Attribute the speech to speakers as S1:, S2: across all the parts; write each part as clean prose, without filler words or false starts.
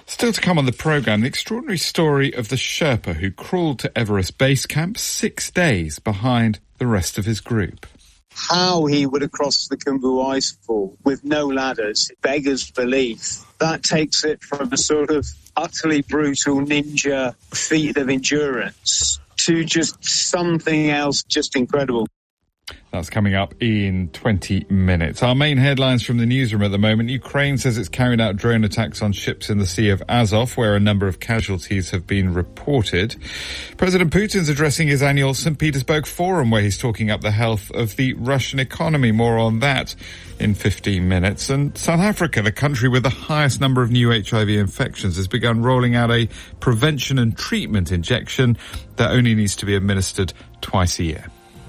S1: Still to come on the programme, the extraordinary story of the Sherpa who crawled to Everest Base Camp 6 days behind the rest of his group.
S2: How he would have crossed the Khumbu Icefall with no ladders beggars belief. That takes it from a sort of utterly brutal ninja feat of endurance to just something else just incredible.
S1: That's coming up in 20 minutes. Our main headlines from the newsroom at the moment. Ukraine says it's carried out drone attacks on ships in the Sea of Azov, where a number of casualties have been reported. President Putin's addressing his annual St. Petersburg Forum, where he's talking up the health of the Russian economy. More on that in 15 minutes. And South Africa, the country with the highest number of new HIV infections, has begun rolling out a prevention and treatment injection that only needs to be administered twice a year.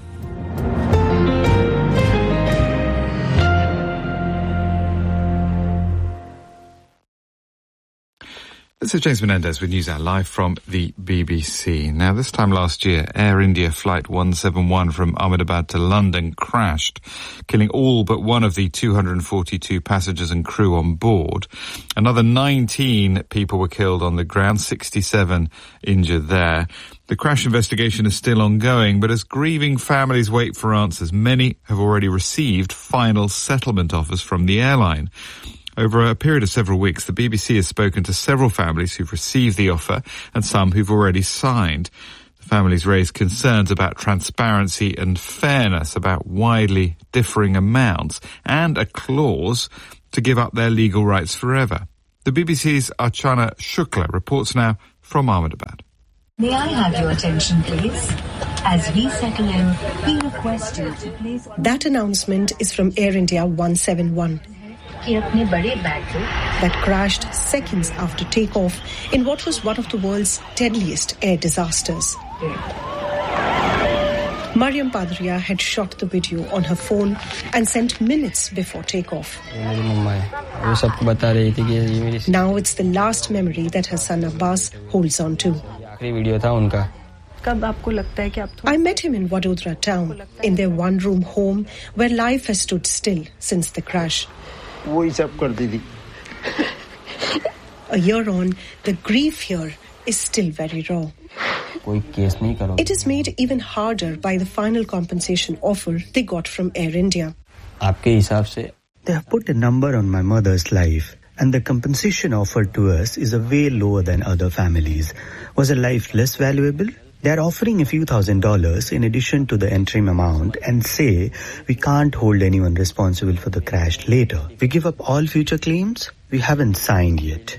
S1: This is James Menendez with NewsHour live from the BBC. Now, this time last year, Air India Flight 171 from Ahmedabad to London crashed, killing all but one of the 242 passengers and crew on board. Another 19 people were killed on the ground, 67 injured there. The crash investigation is still ongoing, but as grieving families wait for answers, many have already received final settlement offers from the airline. Over a period of several weeks, the BBC has spoken to several families who've received the offer and some who've already signed. The families raised concerns about transparency and fairness, about widely differing amounts, and a clause to give up their legal rights forever. The BBC's Archana Shukla reports now from Ahmedabad.
S3: May I have your attention, please? As we settle in, we request you to please...
S4: That announcement is from Air India 171. That crashed seconds after takeoff in what was one of the world's deadliest air disasters. Mariam Padria had shot the video on her phone and sent minutes before takeoff. Now it's the last memory that her son Abbas holds on to. I met him in Vadodara town, in their one-room home where life has stood still since the crash. A year on, the grief here is still very raw. It is made even harder by the final compensation offer they got from Air India.
S5: They have put a number on my mother's life, and the compensation offered to us is a way lower than other families. Was her life less valuable? They are offering a few $1,000s in addition to the interim amount and say we can't hold anyone responsible for the crash later. We give up all future claims? We haven't signed yet.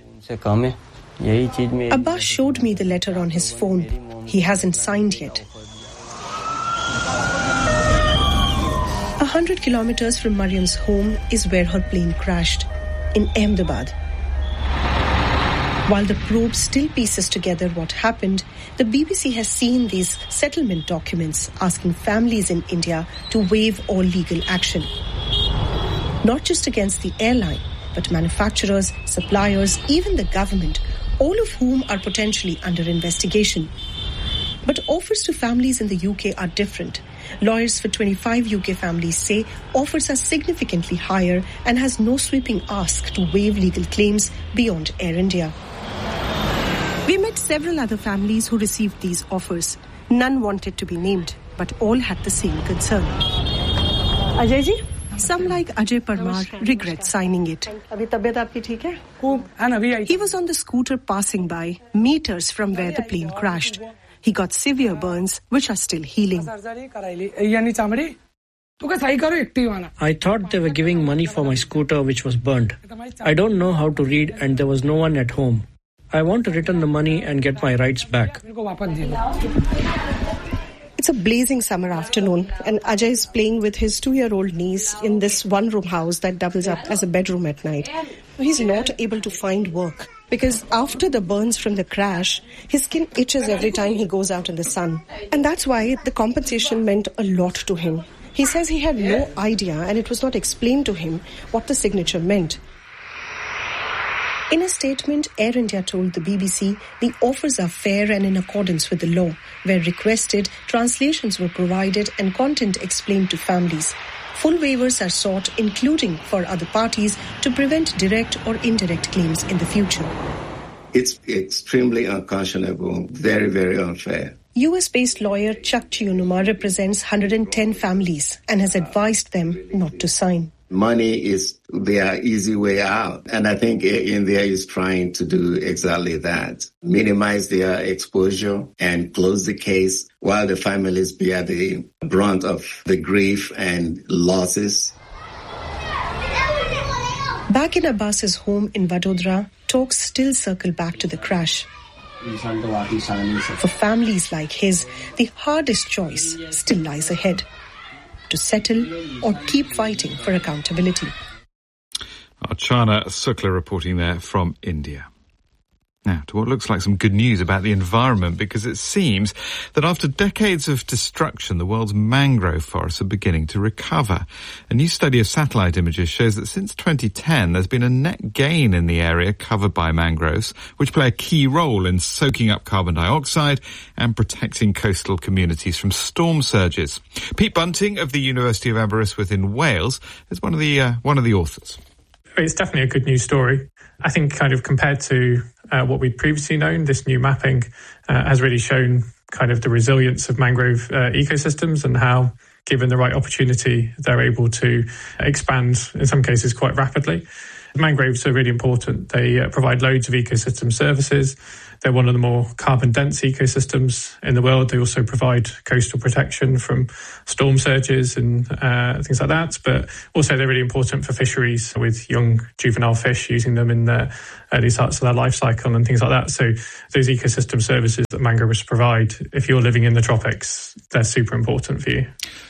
S4: Abbas showed me the letter on his phone. He hasn't signed yet. 100 kilometers from Mariam's home is where her plane crashed, in Ahmedabad. While the probe still pieces together what happened, the BBC has seen these settlement documents asking families in India to waive all legal action. Not just against the airline, but manufacturers, suppliers, even the government, all of whom are potentially under investigation. But offers to families in the UK are different. Lawyers for 25 UK families say offers are significantly higher and has no sweeping ask to waive legal claims beyond Air India. We met several other families who received these offers. None wanted to be named, but all had the same concern. Ajay ji? Some like Ajay Parmar regret signing it. He was on the scooter passing by, meters from where the plane crashed. He got severe burns, which are still healing.
S6: I thought they were giving money for my scooter, which was burned. I don't know how to read and there was no one at home. I want to return the money and get my rights back.
S4: It's a blazing summer afternoon and Ajay is playing with his 2-year-old niece in this one-room house that doubles up as a bedroom at night. He's not able to find work because after the burns from the crash, his skin itches every time he goes out in the sun. And that's why the compensation meant a lot to him. He says he had no idea and it was not explained to him what the signature meant. In a statement, Air India told the BBC the offers are fair and in accordance with the law. Where requested, translations were provided and content explained to families. Full waivers are sought, including for other parties, to prevent direct or indirect claims in the future.
S7: It's extremely unconscionable, very, very unfair.
S4: US-based lawyer Chuck Chionuma represents 110 families and has advised them not to sign.
S7: Money is their easy way out. And I think India is trying to do exactly that. Minimize their exposure and close the case while the families bear the brunt of the grief and losses.
S4: Back in Abbas's home in Vadodara, talks still circle back to the crash. For families like his, the hardest choice still lies ahead: to settle or keep fighting for accountability.
S1: Archana Sukla reporting there from India. Now, to what looks like some good news about the environment, because it seems that after decades of destruction, the world's mangrove forests are beginning to recover. A new study of satellite images shows that since 2010, there's been a net gain in the area covered by mangroves, which play a key role in soaking up carbon dioxide and protecting coastal communities from storm surges. Pete Bunting of the University of Aberystwyth in Wales is one of the authors.
S8: It's definitely a good news story. I think kind of compared to what we'd previously known, this new mapping has really shown kind of the resilience of mangrove ecosystems and how, given the right opportunity, they're able to expand, in some cases, quite rapidly. Mangroves are really important. They provide loads of ecosystem services. They're one of the more carbon-dense ecosystems in the world. They also provide coastal protection from storm surges and things like that. But also they're really important for fisheries with young juvenile fish, using them in the early parts of their life cycle and things like that. So those ecosystem services that mangroves provide, if you're living in the tropics, they're super important for you.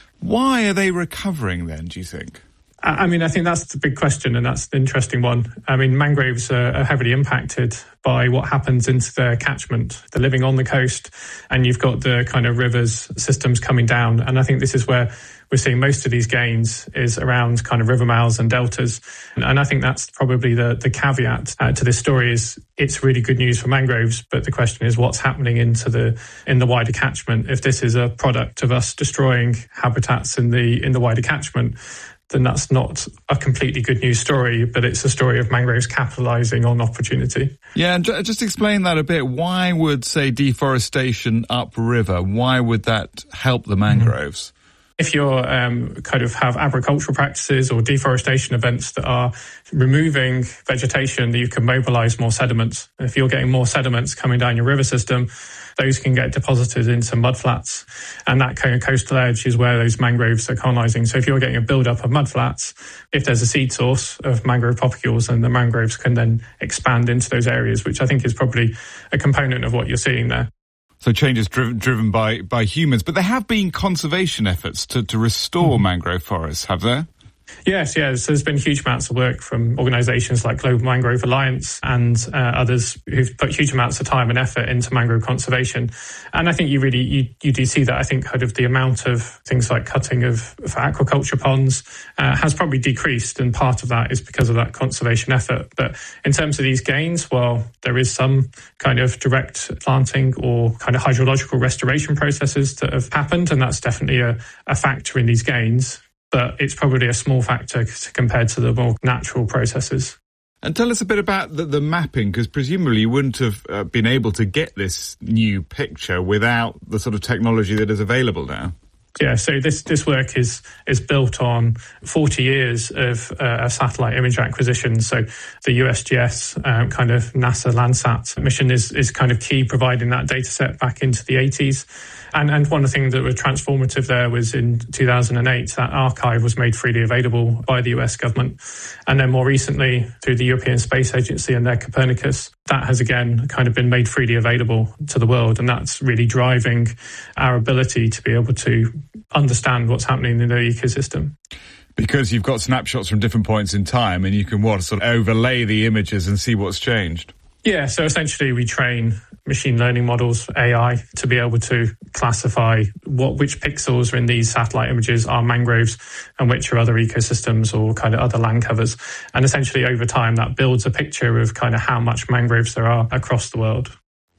S1: Why are they recovering then, do you think?
S8: I mean, I think that's the big question, and that's the interesting one. I mean, mangroves are heavily impacted by what happens into their catchment. They're living on the coast, and you've got the kind of rivers systems coming down. And I think this is where we're seeing most of these gains is around kind of river mouths and deltas. And I think that's probably the caveat to this story is it's really good news for mangroves. But the question is what's happening in the wider catchment. If this is a product of us destroying habitats in the wider catchment, then that's not a completely good news story, but it's a story of mangroves capitalising on opportunity.
S1: Yeah, and just explain that a bit. Why would, say, deforestation upriver, why would that help the mangroves?
S8: If you're kind of have agricultural practices or deforestation events that are removing vegetation, that you can mobilise more sediments. If you're getting more sediments coming down your river system, those can get deposited into mudflats. And that kind of coastal edge is where those mangroves are colonising. So if you're getting a build-up of mudflats, if there's a seed source of mangrove propagules, then the mangroves can then expand into those areas, which I think is probably a component of what you're seeing there.
S1: So changes driven by humans. But there have been conservation efforts to restore mangrove forests, have there?
S8: Yes. So there's been huge amounts of work from organisations like Global Mangrove Alliance and others who've put huge amounts of time and effort into mangrove conservation. And I think you do see that. I think kind of the amount of things like cutting for aquaculture ponds has probably decreased, and part of that is because of that conservation effort. But in terms of these gains, well, there is some kind of direct planting or kind of hydrological restoration processes that have happened, and that's definitely a factor in these gains. But it's probably a small factor compared to the more natural processes.
S1: And tell us a bit about the mapping, because presumably you wouldn't have been able to get this new picture without the sort of technology that is available now.
S8: Yeah, so this work is built on 40 years of satellite image acquisition. So the USGS kind of NASA Landsat mission is kind of key, providing that data set back into the 80s. And one of the things that were transformative there was in 2008, that archive was made freely available by the US government. And then more recently, through the European Space Agency and their Copernicus, that has again kind of been made freely available to the world. And that's really driving our ability to be able to understand what's happening in the ecosystem.
S1: Because you've got snapshots from different points in time and you can sort of overlay the images and see what's changed.
S8: Yeah, so essentially we train machine learning models, AI, to be able to classify which pixels are in these satellite images are mangroves and which are other ecosystems or kind of other land covers. And essentially over time that builds a picture of kind of how much mangroves there are across the world.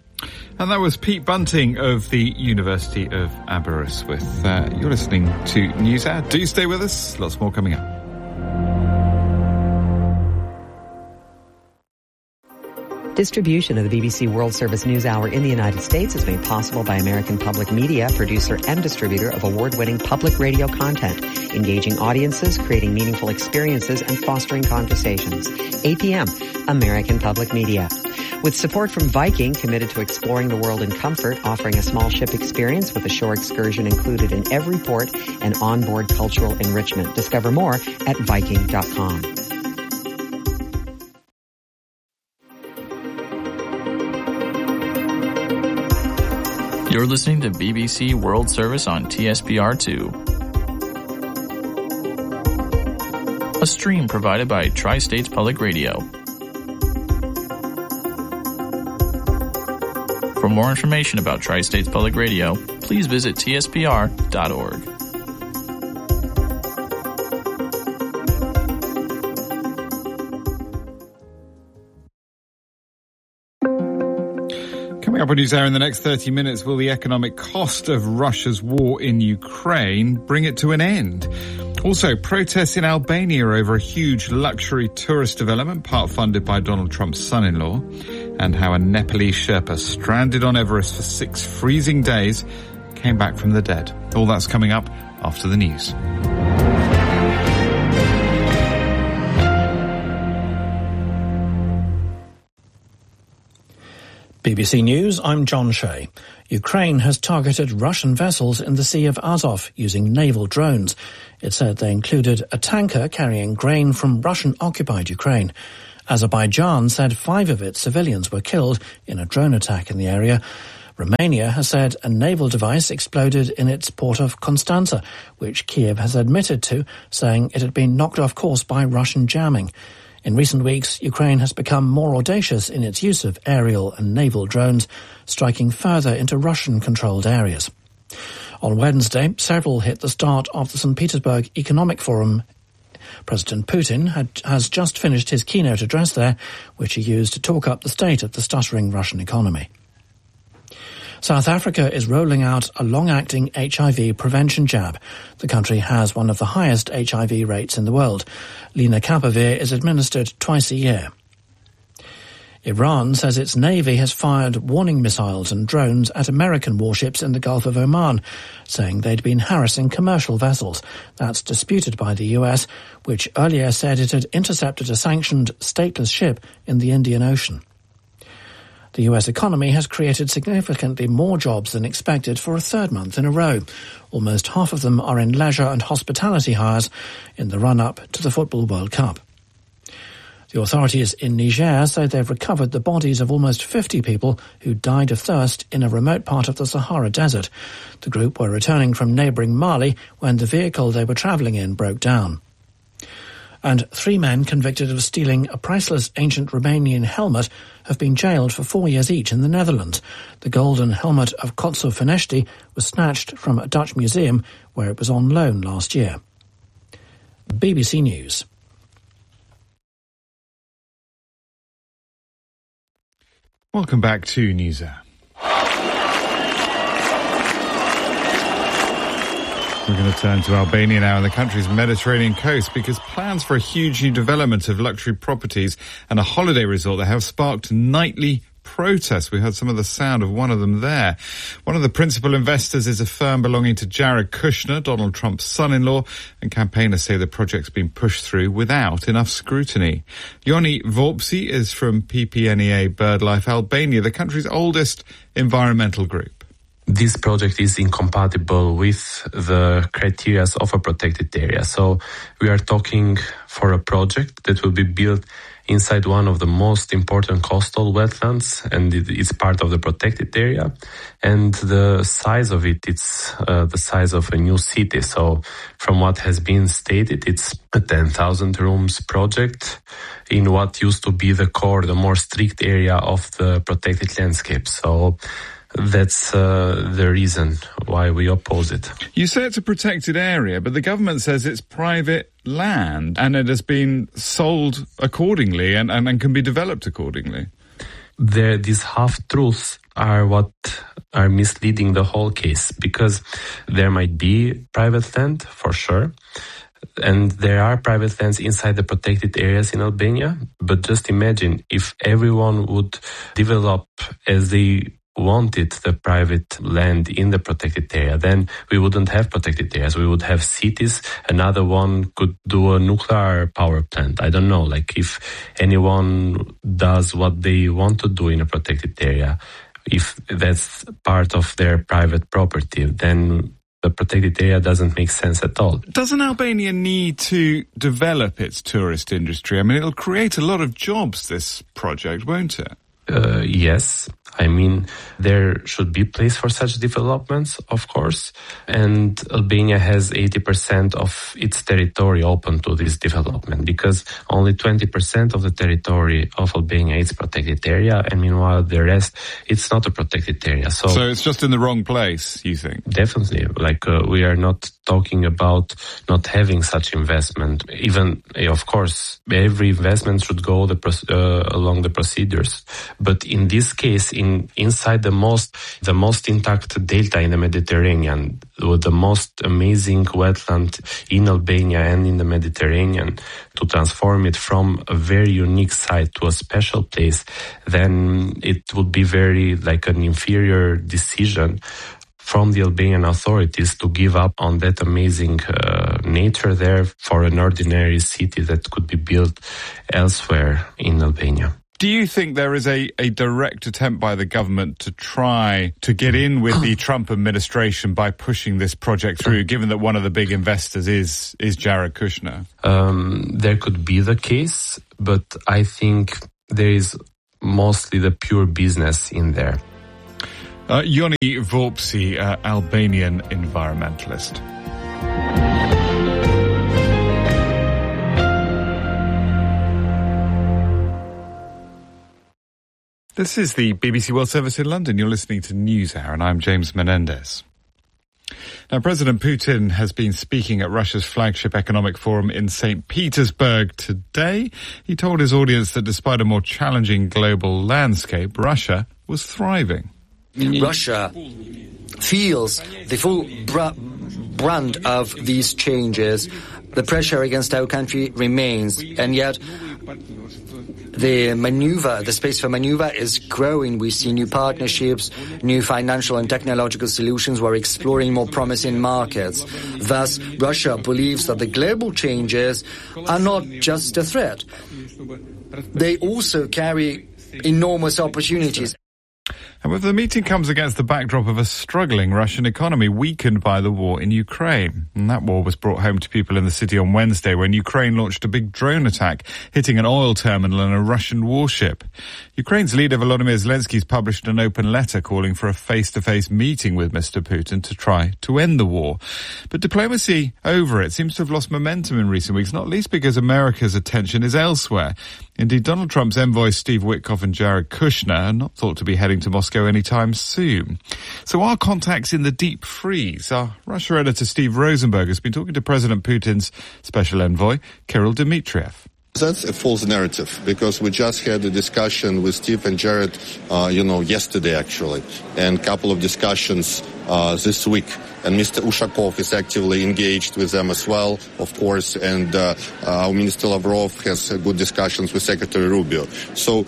S1: And that was Pete Bunting of the University of Aberystwyth. You're listening to NewsHour. Do stay with us. Lots more coming up.
S9: Distribution of the BBC World Service News Hour in the United States is made possible by American Public Media, producer and distributor of award-winning public radio content, engaging audiences, creating meaningful experiences, and fostering conversations. APM, American Public Media. With support from Viking, committed to exploring the world in comfort, offering a small ship experience with a shore excursion included in every port and onboard cultural enrichment. Discover more at Viking.com.
S10: You're listening to BBC World Service on TSPR2. A stream provided by Tri-States Public Radio. For more information about Tri-States Public Radio, please visit tspr.org.
S1: Coming up on NewsHour in the next 30 minutes, will the economic cost of Russia's war in Ukraine bring it to an end? Also, protests in Albania over a huge luxury tourist development, part funded by Donald Trump's son-in-law, and how a Nepalese Sherpa stranded on Everest for 6 freezing days came back from the dead. All that's coming up after the news.
S11: BBC News, I'm John Shea. Ukraine has targeted Russian vessels in the Sea of Azov using naval drones. It said they included a tanker carrying grain from Russian-occupied Ukraine. Azerbaijan said 5 of its civilians were killed in a drone attack in the area. Romania has said a naval device exploded in its port of Constanța, which Kiev has admitted to, saying it had been knocked off course by Russian jamming. In recent weeks, Ukraine has become more audacious in its use of aerial and naval drones, striking further into Russian-controlled areas. On Wednesday, several hit the start of the St. Petersburg Economic Forum. President Putin has just finished his keynote address there, which he used to talk up the state of the stuttering Russian economy. South Africa is rolling out a long-acting HIV prevention jab. The country has one of the highest HIV rates in the world. Lenacapavir is administered twice a year. Iran says its navy has fired warning missiles and drones at American warships in the Gulf of Oman, saying they'd been harassing commercial vessels. That's disputed by the US, which earlier said it had intercepted a sanctioned stateless ship in the Indian Ocean. The US economy has created significantly more jobs than expected for a third month in a row. Almost half of them are in leisure and hospitality hires in the run-up to the Football World Cup. The authorities in Niger say they've recovered the bodies of almost 50 people who died of thirst in a remote part of the Sahara Desert. The group were returning from neighbouring Mali when the vehicle they were travelling in broke down. And 3 men convicted of stealing a priceless ancient Romanian helmet have been jailed for 4 years each in the Netherlands. The golden helmet of Kotso Fenești was snatched from a Dutch museum where it was on loan last year. BBC News.
S1: Welcome back to NewsHour. We're going to turn to Albania now and the country's Mediterranean coast because plans for a huge new development of luxury properties and a holiday resort there have sparked nightly protests. We heard some of the sound of one of them there. One of the principal investors is a firm belonging to Jared Kushner, Donald Trump's son-in-law, and campaigners say the project's been pushed through without enough scrutiny. Yoni Vorpsi is from PPNEA BirdLife Albania, the country's oldest environmental group.
S12: This project is incompatible with the criteria of a protected area. So we are talking for a project that will be built inside one of the most important coastal wetlands, and it's part of the protected area. And the size of it's the size of a new city. So from what has been stated, it's a 10,000 rooms project in what used to be the core, the more strict area of the protected landscape. So that's the reason why we oppose it.
S1: You say it's a protected area, but the government says it's private land and it has been sold accordingly and can be developed accordingly.
S12: These half-truths are what are misleading the whole case, because there might be private land, for sure. And there are private lands inside the protected areas in Albania. But just imagine if everyone would develop as they wanted the private land in the protected area, then we wouldn't have protected areas. We would have cities. Another one could do a nuclear power plant. I don't know, like if anyone does what they want to do in a protected area, if that's part of their private property, then the protected area doesn't make sense at all.
S1: Doesn't Albania need to develop its tourist industry? I mean, it'll create a lot of jobs, this project, won't it?
S12: Yes. I mean, there should be place for such developments, of course, and Albania has 80% of its territory open to this development because only 20% of the territory of Albania is protected area, and meanwhile the rest, it's not a protected area. So
S1: it's just in the wrong place, you think?
S12: Definitely. We are not talking about not having such investment. Even, of course, every investment should go along the procedures. But in this case, inside the most intact delta in the Mediterranean, with the most amazing wetland in Albania and in the Mediterranean, to transform it from a very unique site to a special place, then it would be very like an inferior decision from the Albanian authorities to give up on that amazing nature there for an ordinary city that could be built elsewhere in Albania.
S1: Do you think there is a direct attempt by the government to try to get in with the Trump administration by pushing this project through, given that one of the big investors is Jared Kushner?
S12: There could be the case, but I think there is mostly the pure business in there.
S1: Joni Vorpsi, Albanian environmentalist. This is the BBC World Service in London. You're listening to NewsHour, and I'm James Menendez. Now, President Putin has been speaking at Russia's flagship economic forum in St. Petersburg today. He told his audience that despite a more challenging global landscape, Russia was thriving.
S13: Russia feels the full brunt of these changes. The pressure against our country remains, and yet the space for maneuver is growing. We see new partnerships, new financial and technological solutions. We're exploring more promising markets. Thus, Russia believes that the global changes are not just a threat. They also carry enormous opportunities.
S1: However, the meeting comes against the backdrop of a struggling Russian economy weakened by the war in Ukraine. And that war was brought home to people in the city on Wednesday when Ukraine launched a big drone attack, hitting an oil terminal and a Russian warship. Ukraine's leader Volodymyr Zelensky has published an open letter calling for a face-to-face meeting with Mr. Putin to try to end the war. But diplomacy over it seems to have lost momentum in recent weeks, not least because America's attention is elsewhere. Indeed, Donald Trump's envoys Steve Witkoff and Jared Kushner are not thought to be heading to Moscow anytime soon. So our contacts in the deep freeze. Our Russia editor Steve Rosenberg has been talking to President Putin's special envoy, Kirill Dmitriev.
S14: That's a false narrative, because we just had a discussion with Steve and Jared, yesterday actually, and a couple of discussions this week. And Mr. Ushakov is actively engaged with them as well, of course, and our Minister Lavrov has good discussions with Secretary Rubio. So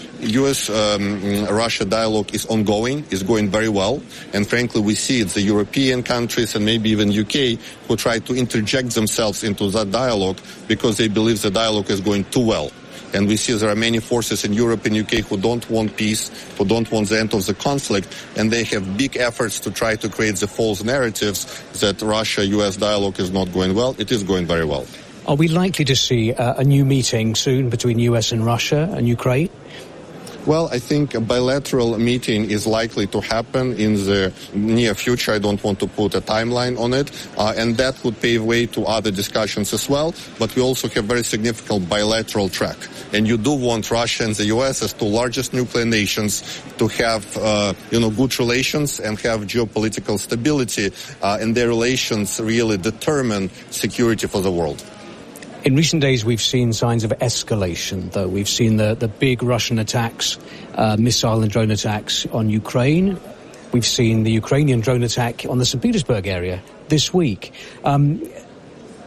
S14: U.S.-Russia dialogue is ongoing, is going very well, and frankly we see it's the European countries and maybe even UK who try to interject themselves into that dialogue because they believe the dialogue is going too well. And we see there are many forces in Europe and UK who don't want peace, who don't want the end of the conflict, and they have big efforts to try to create the false narratives that Russia-US dialogue is not going well. It is going very well.
S15: Are we likely to see a new meeting soon between US and Russia and Ukraine?
S14: Well, I think a bilateral meeting is likely to happen in the near future. I don't want to put a timeline on it. And that would pave way to other discussions as well. But we also have very significant bilateral track. And you do want Russia and the U.S. as two largest nuclear nations to have, good relations and have geopolitical stability. And their relations really determine security for the world.
S15: In recent days, we've seen signs of escalation, though. We've seen the big Russian attacks, missile and drone attacks on Ukraine. We've seen the Ukrainian drone attack on the St. Petersburg area this week.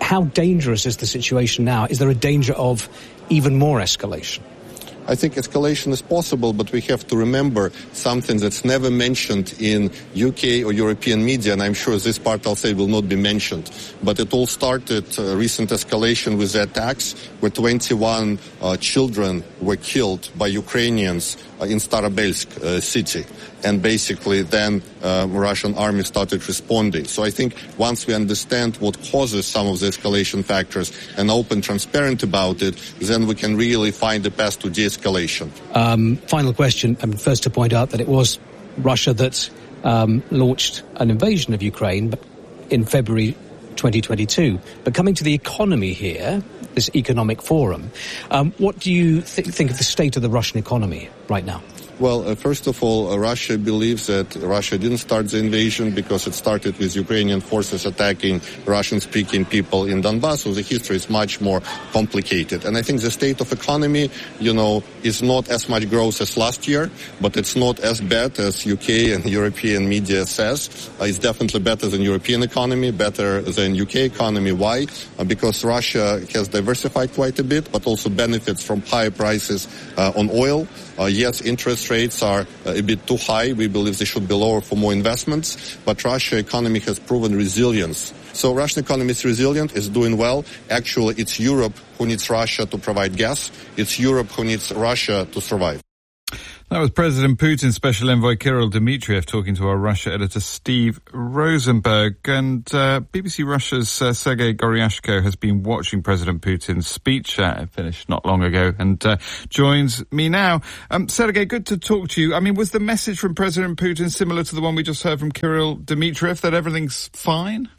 S15: How dangerous is the situation now? Is there a danger of even more escalation?
S14: I think escalation is possible, but we have to remember something that's never mentioned in UK or European media, and I'm sure this part I'll say will not be mentioned. But it all started, recent escalation with the attacks, where 21 children were killed by Ukrainians in Starobelsk city. And basically then Russian army started responding. So I think once we understand what causes some of the escalation factors and open, transparent about it, then we can really find a path to de-escalation.
S15: Final question. First to point out that it was Russia that launched an invasion of Ukraine in February 2022. But coming to the economy here, this economic forum, what do you think of the state of the Russian economy right now?
S14: Well, first of all, Russia believes that Russia didn't start the invasion because it started with Ukrainian forces attacking Russian-speaking people in Donbass, so the history is much more complicated. And I think the state of economy, is not as much growth as last year, but it's not as bad as UK and European media says. It's definitely better than European economy, better than UK economy. Why? Because Russia has diversified quite a bit, but also benefits from higher prices on oil. Yes, interest rates are a bit too high. We believe they should be lower for more investments. But Russia's economy has proven resilience. So Russian economy is resilient, is doing well. Actually, it's Europe who needs Russia to provide gas. It's Europe who needs Russia to survive.
S1: That was President Putin's Special Envoy Kirill Dmitriev talking to our Russia editor Steve Rosenberg. And BBC Russia's Sergei Goryashko has been watching President Putin's speech. It finished not long ago and joins me now. Sergei, good to talk to you. I mean, was the message from President Putin similar to the one we just heard from Kirill Dmitriev, that everything's fine?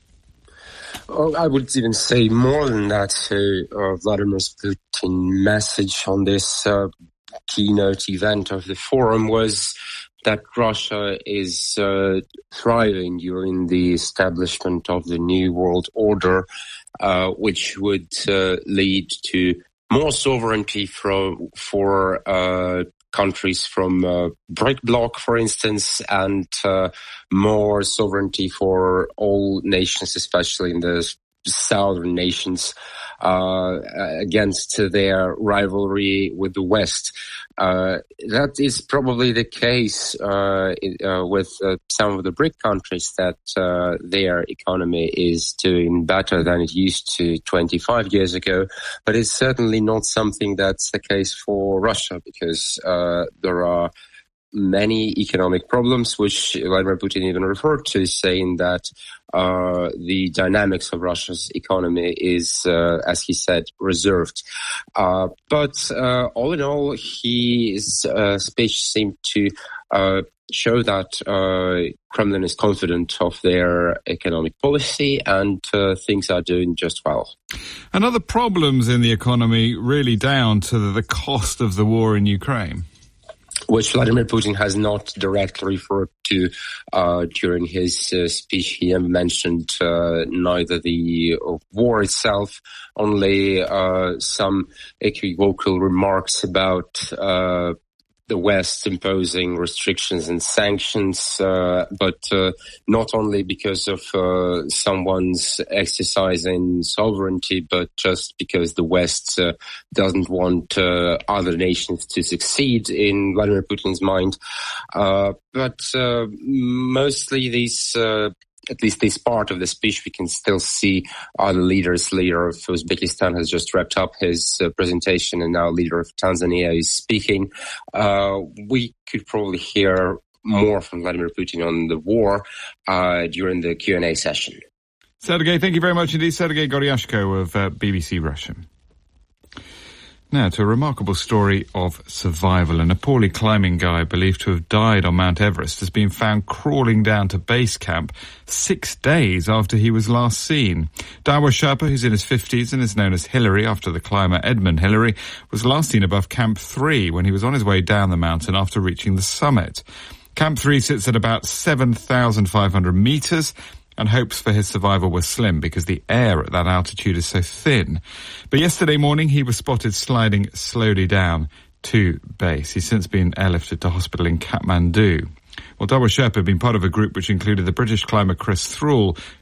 S16: Oh, I would even say more than that. Vladimir Putin's message on this keynote event of the forum was that Russia is thriving during the establishment of the new world order, which would lead to more sovereignty for countries from BRIC bloc, for instance, and more sovereignty for all nations, especially in the southern nations, against their rivalry with the West. That is probably the case with some of the BRIC countries, that their economy is doing better than it used to 25 years ago. But it's certainly not something that's the case for Russia, because there are many economic problems, which Vladimir Putin even referred to, saying that the dynamics of Russia's economy is, as he said, reserved. But all in all, his speech seemed to show that Kremlin is confident of their economic policy and things are doing just well.
S1: And are the problems in the economy really down to the cost of the war in Ukraine?
S16: Which Vladimir Putin has not directly referred to during his speech. He mentioned neither the war itself, only some equivocal remarks about the West imposing restrictions and sanctions, but not only because of someone's exercising sovereignty, but just because the West doesn't want other nations to succeed in Vladimir Putin's mind. But mostly these at least this part of the speech, we can still see the leader of Uzbekistan has just wrapped up his presentation, and now leader of Tanzania is speaking. We could probably hear more from Vladimir Putin on the war during the Q&A session.
S1: Sergei, thank you very much indeed. Sergei Goryashko of BBC Russia. Now to a remarkable story of survival. A Nepali climbing guy believed to have died on Mount Everest has been found crawling down to base camp 6 days after he was last seen. Dawa Sherpa, who's in his 50s and is known as Hillary after the climber Edmund Hillary, was last seen above Camp 3 when he was on his way down the mountain after reaching the summit. Camp 3 sits at about 7,500 metres, and hopes for his survival were slim because the air at that altitude is so thin. But yesterday morning he was spotted sliding slowly down to base. He's since been airlifted to hospital in Kathmandu. Well, Dawa Sherpa had been part of a group which included the British climber Chris Thrall,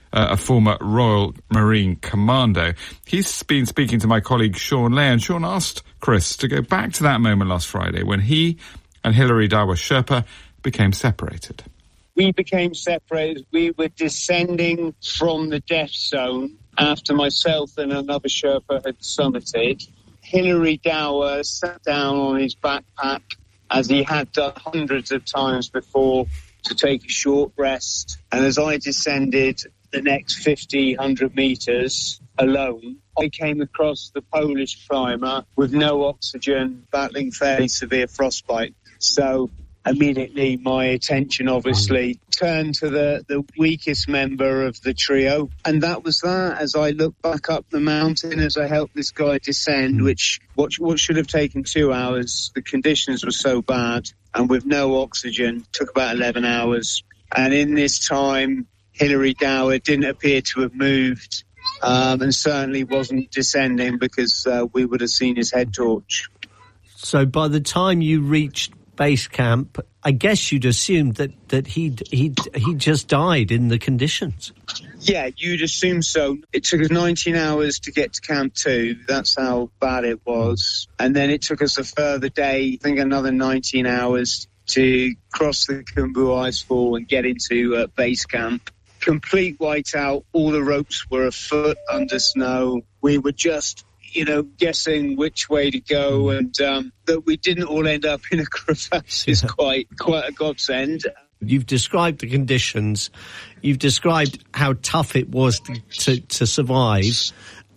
S1: a former Royal Marine Commando. He's been speaking to my colleague Sean Lay, and Sean asked Chris to go back to that moment last Friday when he and Hilary Dawa Sherpa became separated.
S2: We became separated. We were descending from the death zone after myself and another Sherpa had summited. Hilary Dawa sat down on his backpack, as he had done hundreds of times before, to take a short rest. And as I descended the next 100 metres alone, I came across the Polish climber with no oxygen, battling fairly severe frostbite. So immediately my attention obviously turned to the weakest member of the trio. And that was that. As I looked back up the mountain, as I helped this guy descend, what should have taken 2 hours, the conditions were so bad, and with no oxygen, took about 11 hours. And in this time, Hilary Dawa didn't appear to have moved, and certainly wasn't descending, because we would have seen his head torch.
S17: So by the time you reached base camp, I guess you'd assumed that he'd just died in the conditions.
S2: Yeah, you'd assume so. It took us 19 hours to get to Camp 2. That's how bad it was. And then it took us a further day, I think another 19 hours, to cross the Khumbu Icefall and get into base camp. Complete whiteout. All the ropes were a foot under snow. We were just, guessing which way to go, and that we didn't all end up in a crevasse is quite a godsend.
S17: You've described the conditions. You've described how tough it was to survive.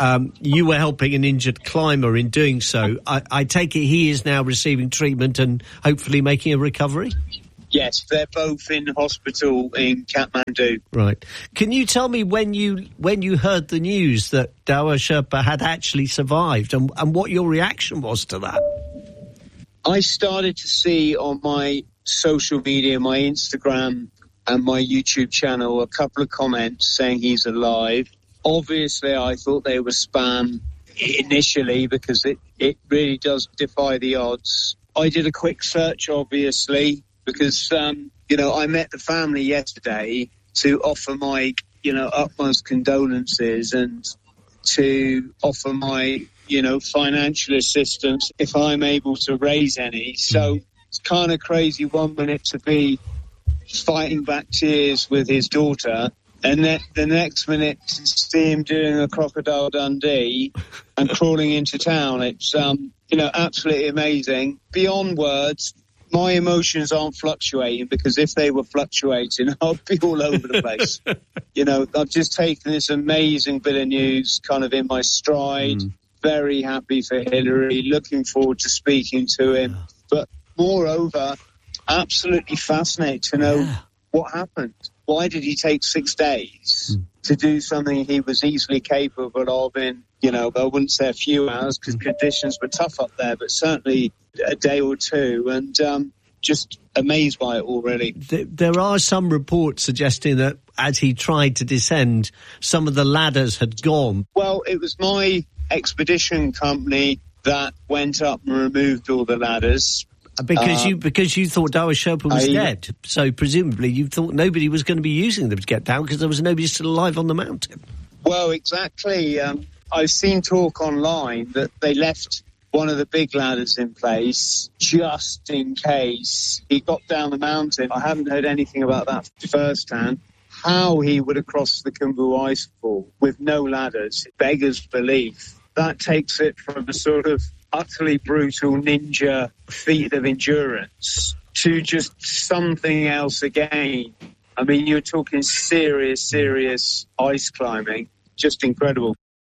S17: You were helping an injured climber in doing so. I take it he is now receiving treatment and hopefully making a recovery?
S2: Yes, they're both in hospital in Kathmandu.
S17: Right. Can you tell me when you heard the news that Dawa Sherpa had actually survived and what your reaction was to that?
S2: I started to see on my social media, my Instagram and my YouTube channel, a couple of comments saying he's alive. Obviously, I thought they were spam initially, because it really does defy the odds. I did a quick search, obviously, because, I met the family yesterday to offer my, utmost condolences and to offer my, financial assistance if I'm able to raise any. So it's kind of crazy 1 minute to be fighting back tears with his daughter, and then the next minute to see him doing a Crocodile Dundee and crawling into town. It's, absolutely amazing. Beyond words. My emotions aren't fluctuating, because if they were fluctuating, I'd be all over the place. I've just taken this amazing bit of news kind of in my stride. Very happy for Hilary, looking forward to speaking to him. But moreover, absolutely fascinated to know what happened. Why did he take 6 days to do something he was easily capable of in, I wouldn't say a few hours, because conditions were tough up there, but certainly a day or two, and just amazed by it all, really.
S17: There are some reports suggesting that as he tried to descend, some of the ladders had gone.
S2: Well, it was my expedition company that went up and removed all the ladders.
S17: Because you thought Dawa Sherpa was dead, so presumably you thought nobody was going to be using them to get down, because there was nobody still alive on the mountain.
S2: Well, exactly. I've seen talk online that they left one of the big ladders in place just in case he got down the mountain. I haven't heard anything about that firsthand. How he would have crossed the Khumbu Icefall with no ladders beggars belief. That takes it from a sort of utterly brutal ninja feat of endurance to just something else again. I mean, you're talking serious ice climbing. Just incredible.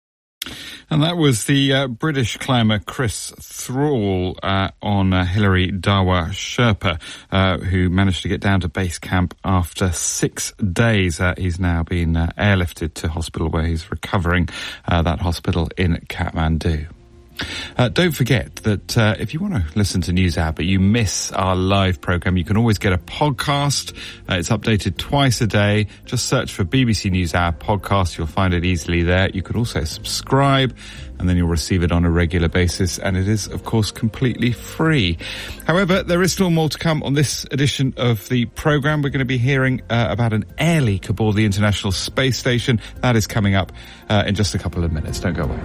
S1: And that was the British climber Chris Thrall on Hilary Dawa Sherpa, who managed to get down to base camp after 6 days. He's now been airlifted to hospital where he's recovering, that hospital in Kathmandu. Don't forget that if you want to listen to NewsHour but you miss our live programme, you can always get a podcast. It's updated twice a day. Just search for BBC NewsHour podcast. You'll find it easily there. You can also subscribe, and then you'll receive it on a regular basis, and it is, of course, completely free. However, there is still more to come on this edition of the programme. We're going to be hearing about an air leak aboard the International Space Station. That is coming up in just a couple of minutes. Don't go away.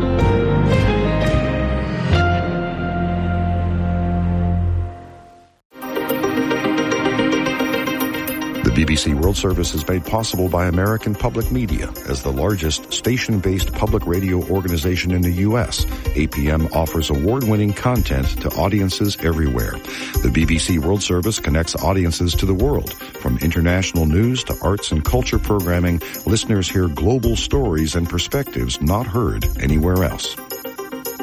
S18: The BBC World Service is made possible by American Public Media. As the largest station-based public radio organization in the U.S., APM offers award-winning content to audiences everywhere. The BBC World Service connects audiences to the world. From international news to arts and culture programming, listeners hear global stories and perspectives not heard anywhere else.